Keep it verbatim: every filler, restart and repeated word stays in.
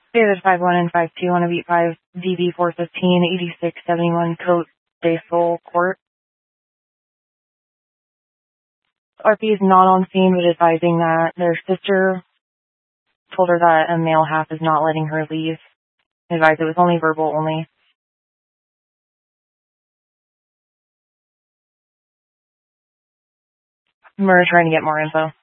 David five one and five two on a beat five, D B four fifteen, eighty-six seventy-one, Cote de Sol Court. R P is not on scene, but advising that their sister told her that a male half is not letting her leave. Advised it was only verbal only. We're trying to get more info.